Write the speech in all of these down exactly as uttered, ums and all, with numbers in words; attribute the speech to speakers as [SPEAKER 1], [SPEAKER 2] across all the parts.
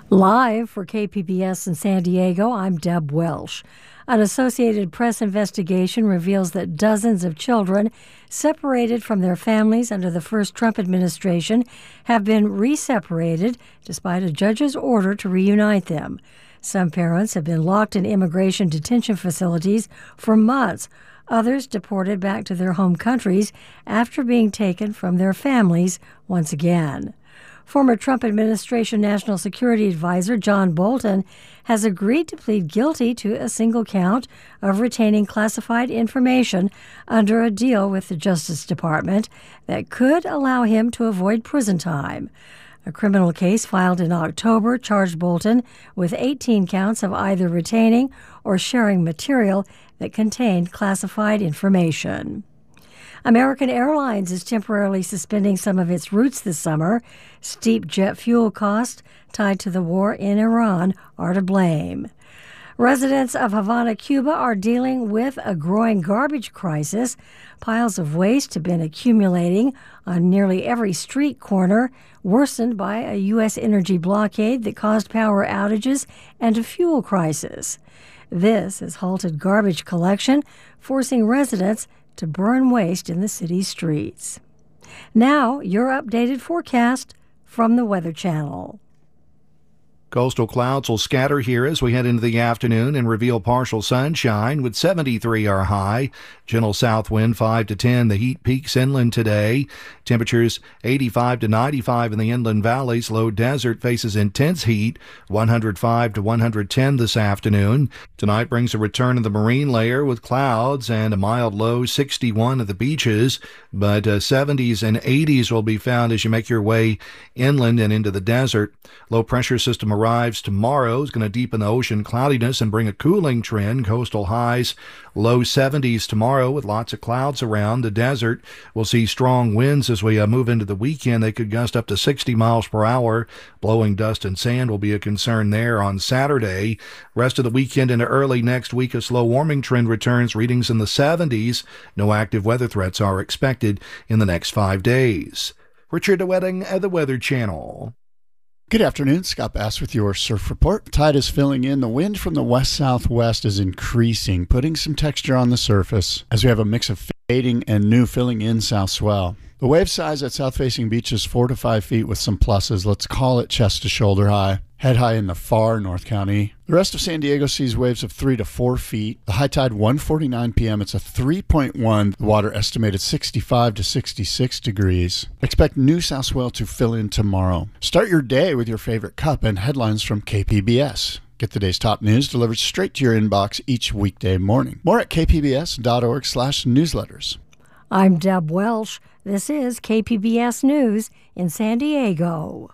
[SPEAKER 1] Live for K P B S in San Diego, I'm Deb Welsh. An Associated Press investigation reveals that dozens of children separated from their families under the first Trump administration have been re-separated despite a judge's order to reunite them. Some parents have been locked in immigration detention facilities for months. Others deported back to their home countries after being taken from their families once again. Former Trump administration National Security Advisor John Bolton has agreed to plead guilty to a single count of retaining classified information under a deal with the Justice Department that could allow him to avoid prison time. A criminal case filed in October charged Bolton with eighteen counts of either retaining or sharing material that contained classified information. American Airlines is temporarily suspending some of its routes this summer. Steep jet fuel costs tied to the war in Iran are to blame. Residents of Havana, Cuba are dealing with a growing garbage crisis. Piles of waste have been accumulating on nearly every street corner, worsened by a U S energy blockade that caused power outages and a fuel crisis. This has halted garbage collection, forcing residents to burn waste in the city's streets. Now, your updated forecast from the Weather Channel.
[SPEAKER 2] Coastal clouds will scatter here as we head into the afternoon and reveal partial sunshine with seventy-three our high. Gentle south wind five to ten. The heat peaks inland today. Temperatures eighty-five to ninety-five in the inland valleys. Low desert faces intense heat, one hundred five to one hundred ten this afternoon. Tonight brings a return of the marine layer with clouds and a mild low sixty-one at the beaches, but uh, seventies and eighties will be found as you make your way inland and into the desert. Low pressure system arrives tomorrow. Is going to deepen the ocean cloudiness and bring a cooling trend. Coastal highs low seventies tomorrow with lots of clouds around. The desert will see strong winds as we uh, move into the weekend. They could gust up to sixty miles per hour. Blowing dust and sand will be a concern there on Saturday. Rest of the weekend into early next week, a slow warming trend returns. Readings in the seventies. No active weather threats are expected in the next five days. Richard DeWetting at the Weather Channel.
[SPEAKER 3] Good afternoon, Scott Bass with your surf report. Tide is filling in. The wind from the west-southwest is increasing, putting some texture on the surface as we have a mix of fading and new filling in south swell. The wave size at south-facing beaches four to five feet with some pluses. Let's call it chest to shoulder high. Head high in the far North County. The rest of San Diego sees waves of three to four feet. The high tide one forty-nine p.m. It's a three point one. The water estimated sixty-five to sixty-six degrees. Expect new south swell to fill in tomorrow. Start your day with your favorite cup and headlines from K P B S. Get the day's top news delivered straight to your inbox each weekday morning. More at kpbs.org slash newsletters.
[SPEAKER 1] I'm Deb Welsh. This is K P B S News in San Diego.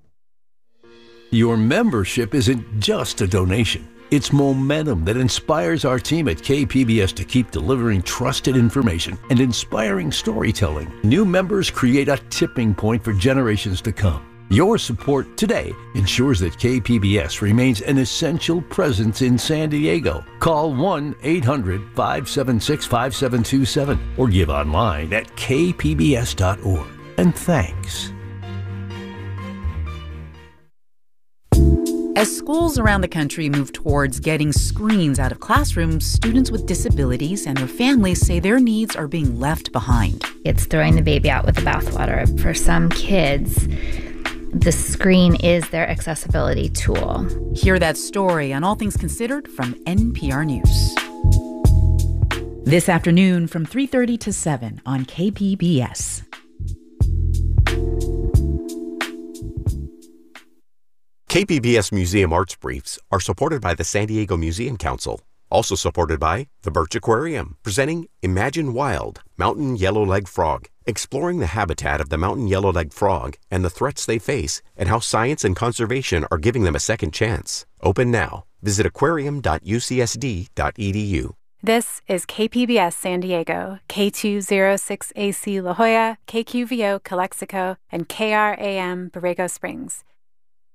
[SPEAKER 4] Your membership isn't just a donation. It's momentum that inspires our team at K P B S to keep delivering trusted information and inspiring storytelling. New members create a tipping point for generations to come. Your support today ensures that K P B S remains an essential presence in San Diego. Call one eight hundred five seven six five seven two seven or give online at k p b s dot org. And thanks.
[SPEAKER 5] As schools around the country move towards getting screens out of classrooms, students with disabilities and their families say their needs are being left behind.
[SPEAKER 6] It's throwing the baby out with the bathwater. For some kids, the screen is their accessibility tool.
[SPEAKER 5] Hear that story on All Things Considered from N P R News. This afternoon from three thirty to seven on K P B S.
[SPEAKER 7] K P B S Museum Arts Briefs are supported by the San Diego Museum Council. Also supported by the Birch Aquarium, presenting Imagine Wild, Mountain Yellowleg Frog, exploring the habitat of the mountain yellowleg frog and the threats they face and how science and conservation are giving them a second chance. Open now. Visit aquarium dot u c s d dot e d u.
[SPEAKER 8] This is K P B S San Diego, K two oh six A C La Jolla, K Q V O Calexico, and K R A M Borrego Springs.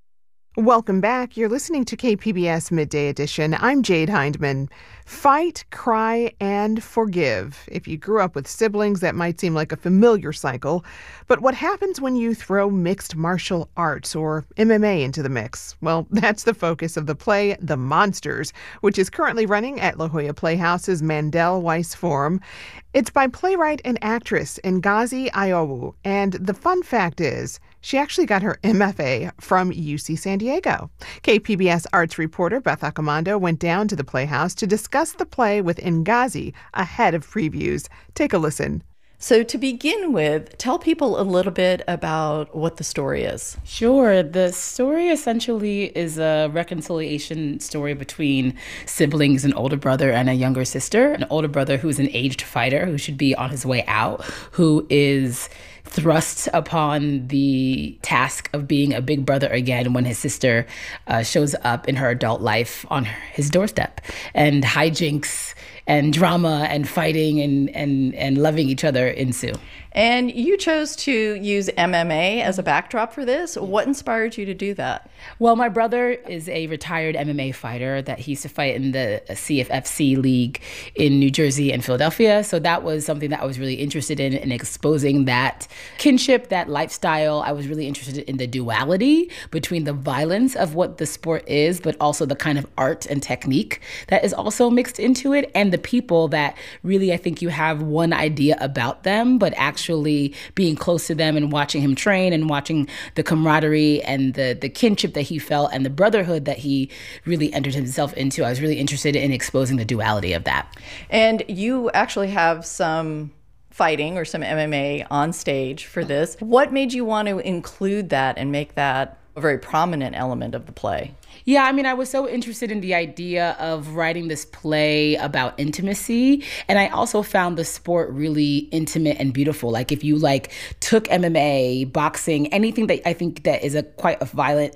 [SPEAKER 9] Welcome back. You're listening to K P B S Midday Edition. I'm Jade Hindman. Fight, cry, and forgive. If you grew up with siblings, that might seem like a familiar cycle. But what happens when you throw mixed martial arts or M M A into the mix? Well, that's the focus of the play The Monsters, which is currently running at La Jolla Playhouse's Mandel Weiss Forum. It's by playwright and actress Ngozi Iyowu, and the fun fact is, she actually got her M F A from U C San Diego. K P B S arts reporter Beth Accomando went down to the Playhouse to discuss the play with Ngozi ahead of previews. Take a listen.
[SPEAKER 10] So to begin with, tell people a little bit about what the story is.
[SPEAKER 11] Sure. The story essentially is a reconciliation story between siblings, an older brother and a younger sister. An older brother who's an aged fighter who should be on his way out, who is thrust upon the task of being a big brother again when his sister uh, shows up in her adult life on her, his doorstep. And hijinks and drama and fighting and, and, and loving each other ensue.
[SPEAKER 10] And you chose to use M M A as a backdrop for this. What inspired you to do that?
[SPEAKER 11] Well, my brother is a retired M M A fighter that he used to fight in the C F F C league in New Jersey and Philadelphia. So that was something that I was really interested in, in exposing that kinship, that lifestyle. I was really interested in the duality between the violence of what the sport is, but also the kind of art and technique that is also mixed into it, and the people that really, I think you have one idea about them, but actually Actually being close to them and watching him train and watching the camaraderie and the the kinship that he felt and the brotherhood that he really entered himself into. I was really interested in exposing the duality of that.
[SPEAKER 10] And you actually have some fighting or some M M A on stage for this. What made you want to include that and make that a very prominent element of the play?
[SPEAKER 11] Yeah, I mean, I was so interested in the idea of writing this play about intimacy. And I also found the sport really intimate and beautiful. Like if you like took M M A, boxing, anything that I think that is a quite a violent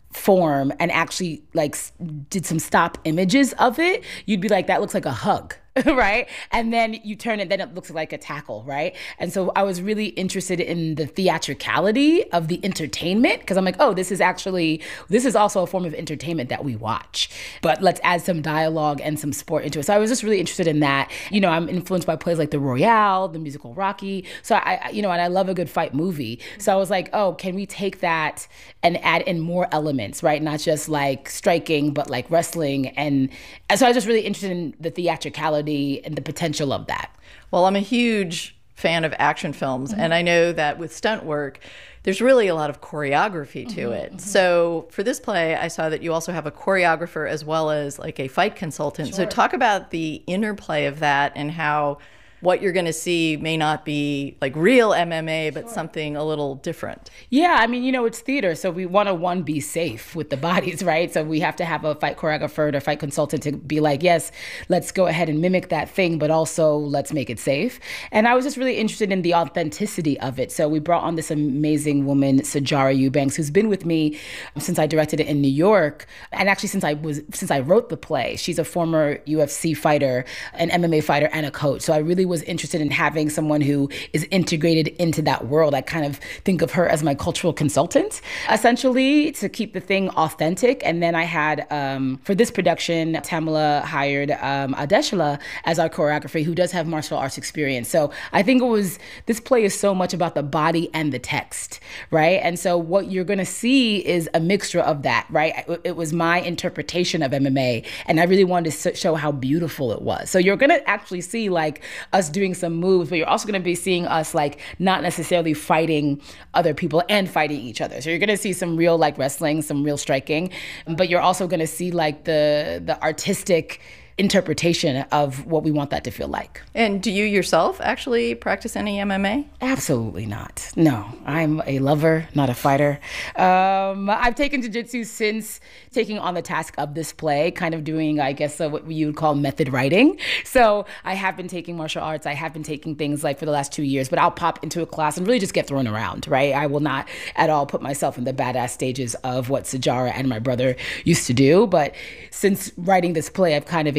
[SPEAKER 11] form and actually like did some stop images of it, you'd be like, that looks like a hug. Right? And then you turn it, then it looks like a tackle, right? And so I was really interested in the theatricality of the entertainment because I'm like, oh, this is actually, this is also a form of entertainment that we watch. But let's add some dialogue and some sport into it. So I was just really interested in that. You know, I'm influenced by plays like The Royale, the musical Rocky. So I, you know, and I love a good fight movie. So I was like, oh, can we take that and add in more elements, right? Not just like striking, but like wrestling. And, and so I was just really interested in the theatricality and the potential of that.
[SPEAKER 10] Well, I'm a huge fan of action films, mm-hmm. and I know that with stunt work, there's really a lot of choreography to mm-hmm, it. Mm-hmm. So for this play, I saw that you also have a choreographer as well as like a fight consultant. Sure. So talk about the interplay of that and how what you're going to see may not be like real M M A, but sure. something a little different.
[SPEAKER 11] Yeah, I mean, you know, it's theater, so we want to, one, be safe with the bodies, right? So we have to have a fight choreographer or fight consultant to be like, yes, let's go ahead and mimic that thing, but also let's make it safe. And I was just really interested in the authenticity of it. So we brought on this amazing woman, Sajara Eubanks, who's been with me since I directed it in New York, and actually since I was since I wrote the play. She's a former U F C fighter, an M M A fighter, and a coach. So I really was interested in having someone who is integrated into that world. I kind of think of her as my cultural consultant, essentially, to keep the thing authentic. And then I had, um, for this production, Tamala hired um, Adeshla as our choreographer, who does have martial arts experience. So I think it was, this play is so much about the body and the text, right? And so what you're going to see is a mixture of that, right? It, it was my interpretation of M M A, and I really wanted to show how beautiful it was. So you're going to actually see like us doing some moves, but you're also going to be seeing us like not necessarily fighting other people and fighting each other. So you're going to see some real like wrestling, some real striking, but you're also going to see like the the artistic interpretation of what we want that to feel like.
[SPEAKER 10] And do you yourself actually practice any M M A?
[SPEAKER 11] Absolutely not. No, I'm a lover, not a fighter. Um, I've taken jiu-jitsu since taking on the task of this play, kind of doing, I guess, uh, what you would call method writing. So I have been taking martial arts. I have been taking things like for the last two years, but I'll pop into a class and really just get thrown around, right? I will not at all put myself in the badass stages of what Sajara and my brother used to do. But since writing this play, I've kind of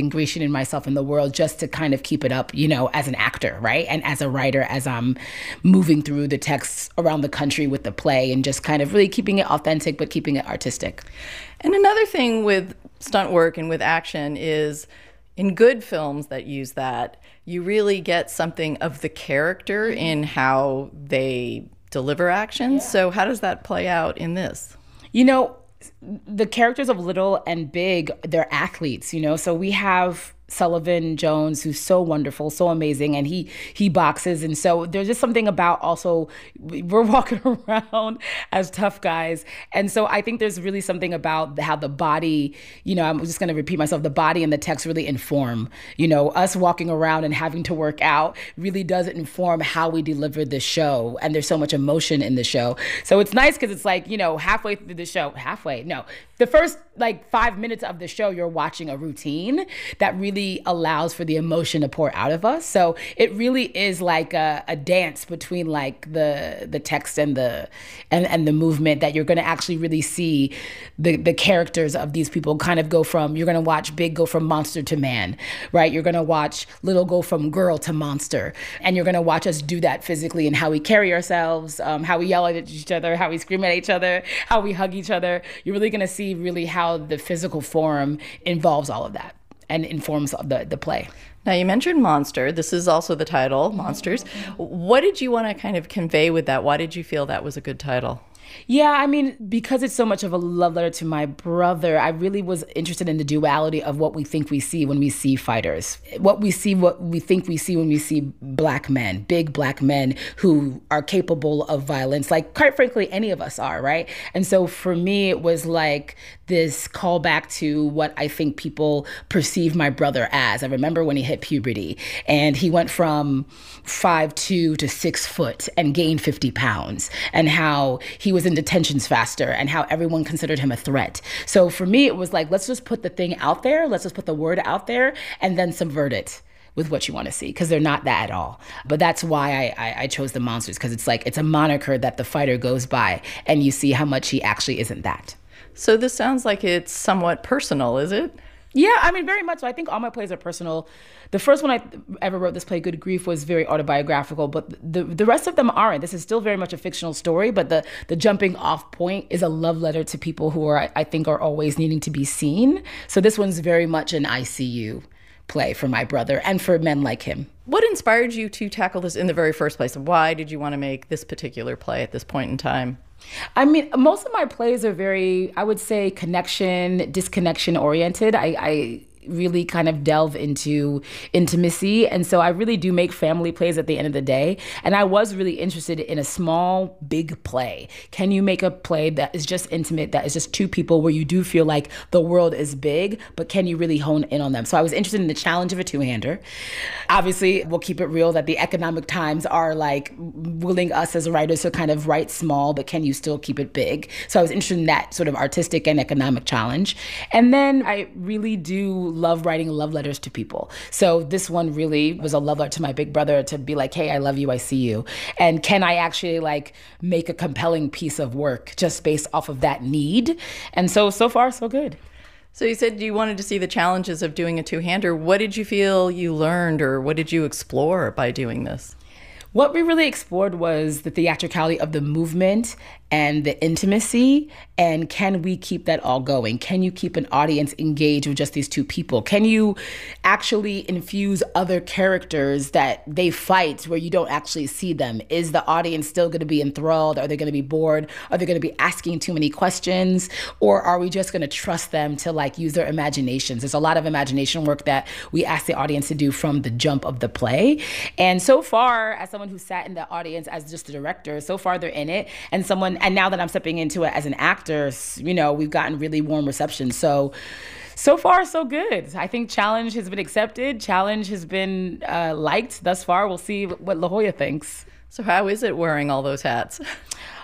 [SPEAKER 11] ingratiating myself in the world just to kind of keep it up, you know, as an actor, right? And as a writer, as I'm moving through the texts around the country with the play and just kind of really keeping it authentic, but keeping it artistic.
[SPEAKER 10] And another thing with stunt work and with action is in good films that use that, you really get something of the character in how they deliver actions. Yeah. So how does that play out in this?
[SPEAKER 11] You know, the characters of Little and Big, they're athletes, you know? So we have Sullivan Jones, who's so wonderful, so amazing, and he he boxes. And so there's just something about also, we're walking around as tough guys. And so I think there's really something about how the body, you know, I'm just going to repeat myself, the body and the text really inform, you know, us walking around and having to work out really does inform how we deliver the show. And there's so much emotion in the show. So it's nice because it's like, you know, halfway through the show, halfway, no, the first like five minutes of the show, you're watching a routine that really allows for the emotion to pour out of us. So it really is like a, a dance between like the the text and the and, and the movement that you're going to actually really see the the characters of these people kind of go from, you're going to watch Big go from monster to man, right? You're going to watch Little go from girl to monster. And you're going to watch us do that physically and how we carry ourselves, um, how we yell at each other, how we scream at each other, how we hug each other. You're really going to see really how the physical form involves all of that and informs the, the play.
[SPEAKER 10] Now, you mentioned Monster. This is also the title, Monsters. What did you want to kind of convey with that? Why did you feel that was a good title?
[SPEAKER 11] Yeah, I mean, because it's so much of a love letter to my brother, I really was interested in the duality of what we think we see when we see fighters. What we see, what we think we see when we see black men, big black men who are capable of violence, like quite frankly, any of us are, right? And so for me, it was like this callback to what I think people perceive my brother as. I remember when he hit puberty and he went from five two to six foot and gained fifty pounds, and how he was in detentions faster and how everyone considered him a threat. So for me, it was like, let's just put the thing out there. Let's just put the word out there and then subvert it with what you want to see, because they're not that at all. But that's why I, I, I chose the Monsters, because it's like, it's a moniker that the fighter goes by and you see how much he actually isn't that.
[SPEAKER 10] So this sounds like it's somewhat personal, is it?
[SPEAKER 11] Yeah, I mean, very much so. I think all my plays are personal. The first one I ever wrote, this play, Good Grief, was very autobiographical, but the the rest of them aren't. This is still very much a fictional story, but the the jumping off point is a love letter to people who are, I think, are always needing to be seen. So this one's very much an I C U play for my brother and for men like him.
[SPEAKER 10] What inspired you to tackle this in the very first place? Why did you want to make this particular play at this point in time?
[SPEAKER 11] I mean, most of my plays are very, I would say, connection, disconnection oriented. I, I really kind of delve into intimacy. And so I really do make family plays at the end of the day. And I was really interested in a small, big play. Can you make a play that is just intimate, that is just two people where you do feel like the world is big, but can you really hone in on them? So I was interested in the challenge of a two-hander. Obviously, we'll keep it real that the economic times are like willing us as writers to kind of write small, but can you still keep it big? So I was interested in that sort of artistic and economic challenge. And then I really do love writing love letters to people. So this one really was a love letter to my big brother, to be like, hey, I love you, I see you. And can I actually like make a compelling piece of work just based off of that need? And so, so far, so good.
[SPEAKER 10] So you said you wanted to see the challenges of doing a two-hander. What did you feel you learned, or what did you explore by doing this?
[SPEAKER 11] What we really explored was the theatricality of the movement and the intimacy, and can we keep that all going? Can you keep an audience engaged with just these two people? Can you actually infuse other characters that they fight where you don't actually see them? Is the audience still going to be enthralled? Are they going to be bored? Are they going to be asking too many questions? Or are we just going to trust them to like use their imaginations? There's a lot of imagination work that we ask the audience to do from the jump of the play. And so far, as someone who sat in the audience as just the director, so far they're in it. And someone And now that I'm stepping into it as an actor, you know, we've gotten really warm reception. So, so far, so good. I think Challenge has been accepted. Challenge has been uh, liked thus far. We'll see what La Jolla thinks.
[SPEAKER 10] So how is it wearing all those hats?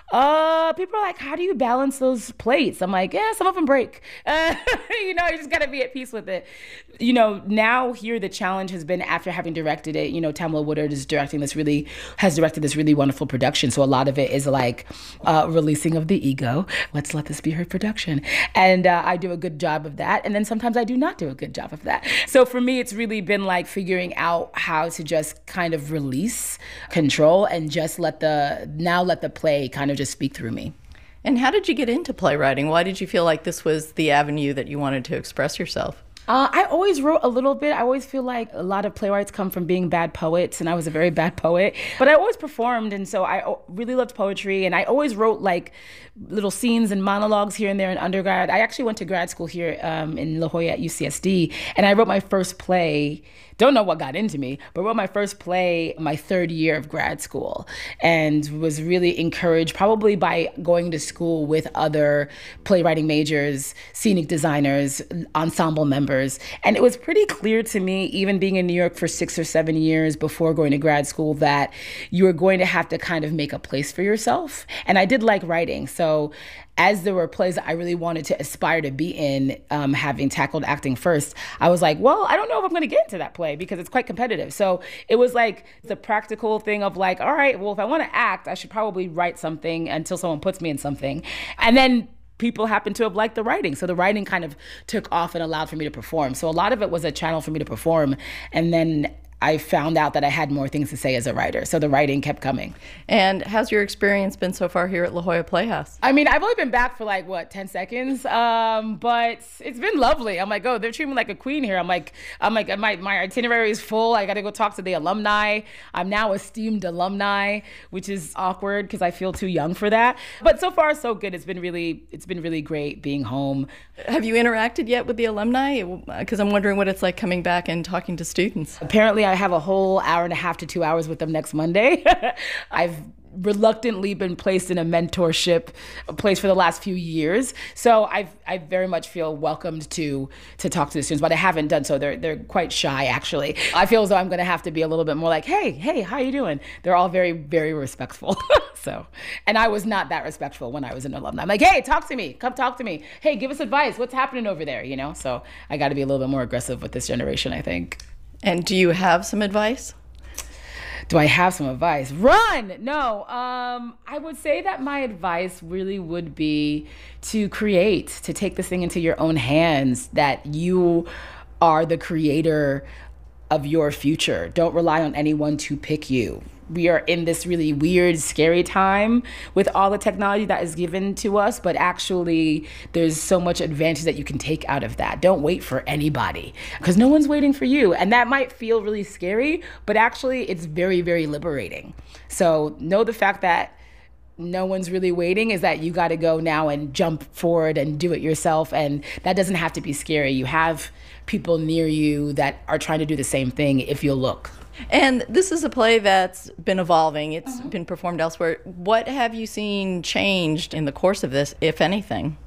[SPEAKER 11] Uh, people are like, how do you balance those plates? I'm like, yeah, some of them break. Uh, you know, you just got to be at peace with it. You know, now here the challenge has been, after having directed it, you know, Tamla Woodard is directing this really, has directed this really wonderful production. So a lot of it is like uh, releasing of the ego. Let's let this be her production. And uh, I do a good job of that. And then sometimes I do not do a good job of that. So for me, it's really been like figuring out how to just kind of release control and just let the, now let the play kind of just speak through me.
[SPEAKER 10] And how did you get into playwriting? Why did you feel like this was the avenue that you wanted to express yourself?
[SPEAKER 11] Uh, I always wrote a little bit. I always feel like a lot of playwrights come from being bad poets, and I was a very bad poet. But I always performed, and so I really loved poetry, and I always wrote like little scenes and monologues here and there in undergrad. I actually went to grad school here um, in La Jolla at U C S D, and I wrote my first play. Don't know what got into me, but wrote my first play my third year of grad school, and was really encouraged probably by going to school with other playwriting majors, scenic designers, ensemble members. And it was pretty clear to me, even being in New York for six or seven years before going to grad school, that you were going to have to kind of make a place for yourself. And I did like writing. So as there were plays that I really wanted to aspire to be in, um, having tackled acting first, I was like, well, I don't know if I'm going to get into that play because it's quite competitive. So it was like the practical thing of like, all right, well, if I want to act, I should probably write something until someone puts me in something. And then people happen to have liked the writing. So the writing kind of took off and allowed for me to perform. So a lot of it was a channel for me to perform. And then I found out that I had more things to say as a writer. So the writing kept coming.
[SPEAKER 10] And how's your experience been so far here at La Jolla Playhouse?
[SPEAKER 11] I mean, I've only been back for like, what, ten seconds? Um, but it's been lovely. I'm like, oh, they're treating me like a queen here. I'm like, I'm like, my, my itinerary is full. I got to go talk to the alumni. I'm now esteemed alumni, which is awkward because I feel too young for that. But so far, so good. It's been really, it's been really great being home.
[SPEAKER 10] Have you interacted yet with the alumni? Because I'm wondering what it's like coming back and talking to students.
[SPEAKER 11] Apparently, I have a whole hour and a half to two hours with them next Monday. I've reluctantly been placed in a mentorship place for the last few years. So I've, I very much feel welcomed to to talk to the students, but I haven't done so. They're they're quite shy, actually. I feel as though I'm going to have to be a little bit more like, hey, hey, how you doing? They're all very, very respectful. So, and I was not that respectful when I was an alumni. I'm like, hey, talk to me. Come talk to me. Hey, give us advice. What's happening over there? You know? So I got to be a little bit more aggressive with this generation, I think.
[SPEAKER 10] And do you have some advice?
[SPEAKER 11] Do I have some advice? Run! No. Um, I would say that my advice really would be to create, to take this thing into your own hands, that you are the creator of your future. Don't rely on anyone to pick you. We are in this really weird, scary time with all the technology that is given to us, but actually there's so much advantage that you can take out of that. Don't wait for anybody, because no one's waiting for you. And that might feel really scary, but actually it's very, very liberating. So know the fact that no one's really waiting is that you got to go now and jump forward and do it yourself. And that doesn't have to be scary. You have people near you that are trying to do the same thing if you'll look.
[SPEAKER 10] And this is a play that's been evolving. It's uh-huh. been performed elsewhere. What have you seen changed in the course of this, if anything?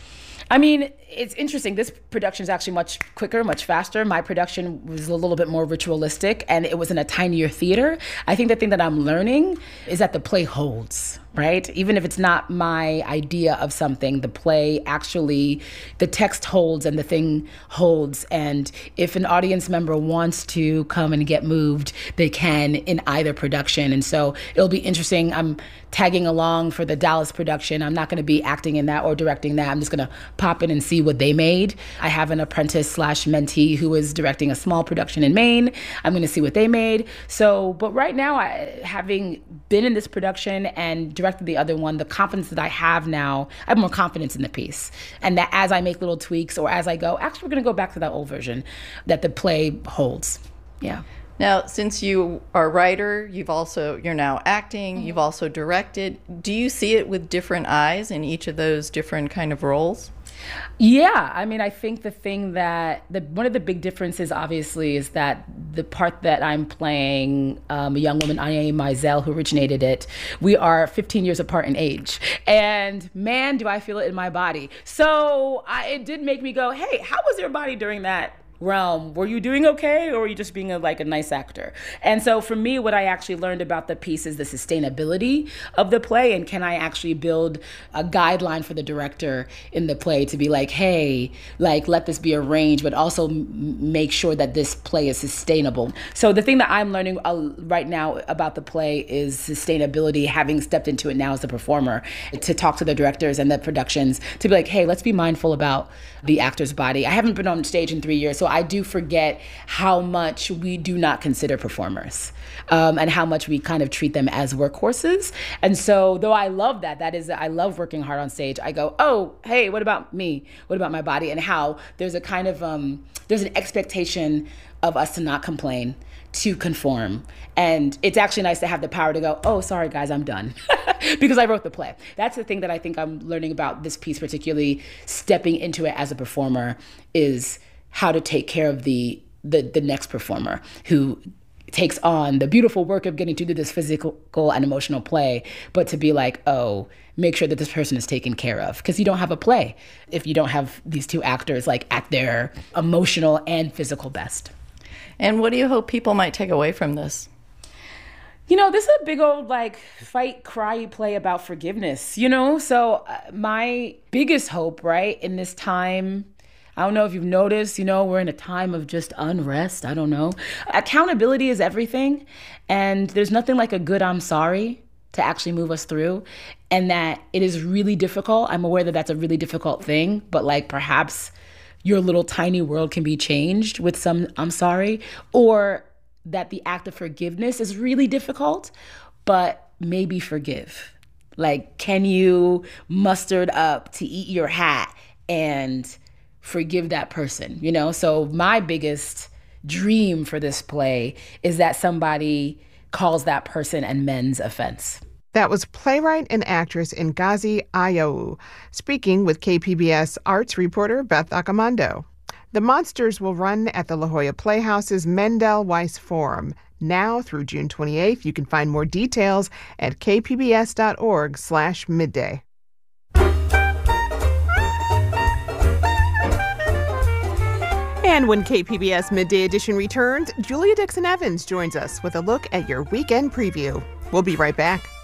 [SPEAKER 11] I mean, it's interesting. This production is actually much quicker, much faster. My production was a little bit more ritualistic, and it was in a tinier theater. I think the thing that I'm learning is that the play holds, right? Even if it's not my idea of something, the play actually, the text holds and the thing holds. And if an audience member wants to come and get moved, they can in either production. And so it'll be interesting. I'm tagging along for the Dallas production. I'm not going to be acting in that or directing that. I'm just going to pop in and see what they made. I have an apprentice slash mentee who is directing a small production in Maine. I'm going to see what they made. So, but right now, I, having been in this production and directed the other one, the confidence that I have now, I have more confidence in the piece. And that as I make little tweaks or as I go, actually, we're going to go back to that old version, that the play holds. Yeah.
[SPEAKER 10] Now, since you are a writer, you've also, you're now acting, mm-hmm. you've also directed. Do you see it with different eyes in each of those different kind of roles?
[SPEAKER 11] Yeah, I mean, I think the thing that, the, one of the big differences, obviously, is that the part that I'm playing, um, a young woman, Anya Mizell, who originated it, we are fifteen years apart in age. And man, do I feel it in my body. So I, it did make me go, hey, how was your body during that realm, were you doing okay, or were you just being a, like a nice actor? And so for me, what I actually learned about the piece is the sustainability of the play, and can I actually build a guideline for the director in the play to be like, hey, like let this be arranged, but also m- make sure that this play is sustainable. So the thing that I'm learning uh, right now about the play is sustainability, having stepped into it now as a performer, to talk to the directors and the productions to be like, hey, let's be mindful about the actor's body. I haven't been on stage in three years, so I do forget how much we do not consider performers, um, and how much we kind of treat them as workhorses. And so though I love that, that is, I love working hard on stage, I go, oh, hey, what about me? What about my body? And how there's a kind of, um, there's an expectation of us to not complain, to conform. And it's actually nice to have the power to go, oh, sorry guys, I'm done. Because I wrote the play. That's the thing that I think I'm learning about this piece, particularly stepping into it as a performer, is how to take care of the the, the next performer who takes on the beautiful work of getting to do this physical and emotional play, but to be like, oh, make sure that this person is taken care of. Because you don't have a play if you don't have these two actors like at their emotional and physical best.
[SPEAKER 10] And what do you hope people might take away from this?
[SPEAKER 11] You know, this is a big old, like, fight, cry, play about forgiveness, you know? So uh, my biggest hope, right, in this time, I don't know if you've noticed, you know, we're in a time of just unrest. I don't know. Accountability is everything. And there's nothing like a good I'm sorry to actually move us through. And that it is really difficult. I'm aware that that's a really difficult thing, but like perhaps your little tiny world can be changed with some I'm sorry, or that the act of forgiveness is really difficult, but maybe forgive. Like, can you muster it up to eat your hat and forgive that person, you know? So my biggest dream for this play is that somebody calls that person and mends offense.
[SPEAKER 9] That was playwright and actress Ngozi Ayowu speaking with K P B S arts reporter Beth Accomando. The Monsters will run at the La Jolla Playhouse's Mendel Weiss Forum now through June twenty-eighth. You can find more details at kpbs.org slash midday. And when K P B S Midday Edition returns, Julia Dixon Evans joins us with a look at your weekend preview. We'll be right back.